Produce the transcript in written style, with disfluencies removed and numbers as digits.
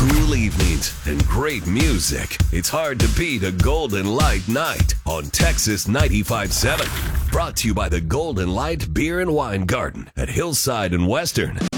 Cool evenings and great music. It's hard to beat a Golden Light night on Texas 95.7. Brought to you by the Golden Light Beer and Wine Garden at Hillside and Western.